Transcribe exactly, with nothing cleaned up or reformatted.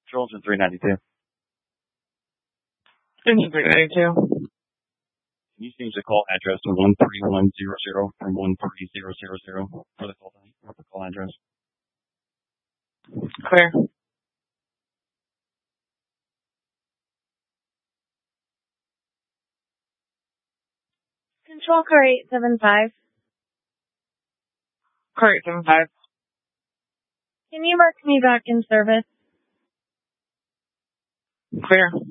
Control engine three ninety-two. Engine three ninety-two. Can you change the call address to one three one zero zero from one three zero zero zero for the call, for the call address? Clear. Control car eight seven five. Car eight seven five. Can you mark me back in service? Clear.